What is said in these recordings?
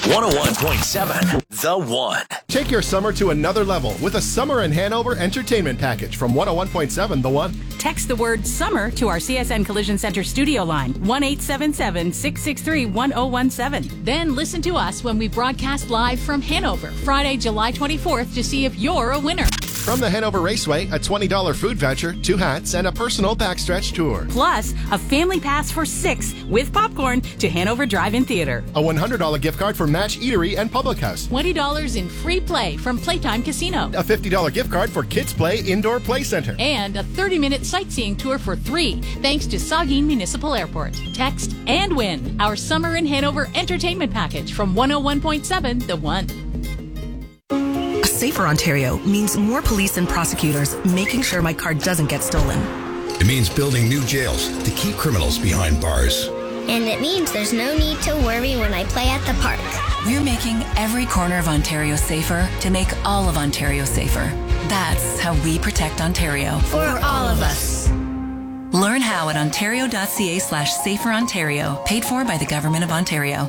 101.7 The One. Take your summer to another level with a Summer in Hanover entertainment package from 101.7 The One. Text the word summer to our CSN Collision Center studio line, 1-877-663-1017. Then listen to us when we broadcast live from Hanover, Friday, July 24th, to see if you're a winner. From the Hanover Raceway, a $20 food voucher, 2 hats, and a personal backstretch tour. Plus, a family pass for 6 with popcorn to Hanover Drive-In Theater. A $100 gift card for Match Eatery and Public House. $20 in free play from Playtime Casino. A $50 gift card for Kids Play Indoor Play Center. And a 30-minute sightseeing tour for 3, thanks to Saugeen Municipal Airport. Text and win our Summer in Hanover entertainment package from 101.7 The One. A safer Ontario means more police and prosecutors making sure my car doesn't get stolen. It means building new jails to keep criminals behind bars. And it means there's no need to worry when I play at the park. We're making every corner of Ontario safer to make all of Ontario safer. That's how we protect Ontario. For all of us. Learn how at ontario.ca/saferontario, paid for by the Government of Ontario.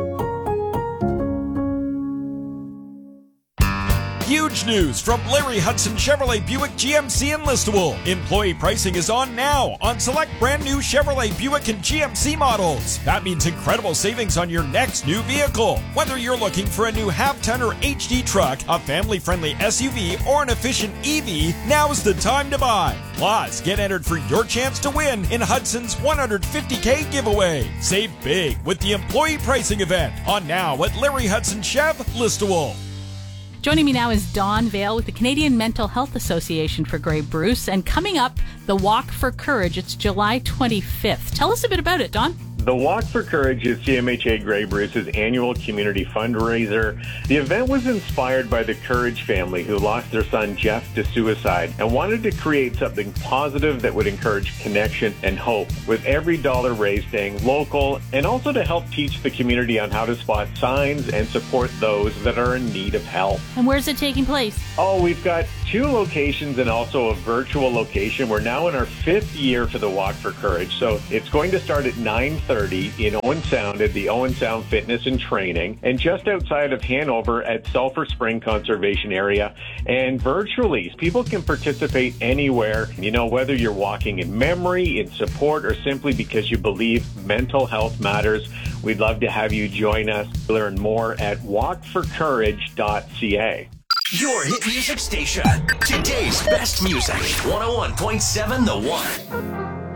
Huge news from Larry Hudson Chevrolet Buick GMC in Listowel. Employee pricing is on now on select brand new Chevrolet Buick and GMC models. That means incredible savings on your next new vehicle. Whether you're looking for a new half-ton or HD truck, a family-friendly SUV, or an efficient EV, now's the time to buy. Plus, get entered for your chance to win in Hudson's $150K giveaway. Save big with the employee pricing event on now at Larry Hudson Chev, Listowel. Joining me now is Dawn Vale with the Canadian Mental Health Association for Grey Bruce. And coming up, the Walk for Courage. It's July 25th. Tell us a bit about it, Dawn. The Walk for Courage is CMHA Grey Bruce's annual community fundraiser. The event was inspired by the Courage family who lost their son Jeff to suicide and wanted to create something positive that would encourage connection and hope, with every dollar raised staying local, and also to help teach the community on how to spot signs and support those that are in need of help. And where's it taking place? Oh, we've got 2 locations and also a virtual location. We're now in our 5th year for the Walk for Courage. So it's going to start at 9:30 in Owen Sound at the Owen Sound Fitness and Training, and just outside of Hanover at Sulphur Spring Conservation Area. And virtually, people can participate anywhere, whether you're walking in memory, in support, or simply because you believe mental health matters. We'd love to have you join us. Learn more at walkforcourage.ca. Your hit music station. Today's best music. 101.7 The One.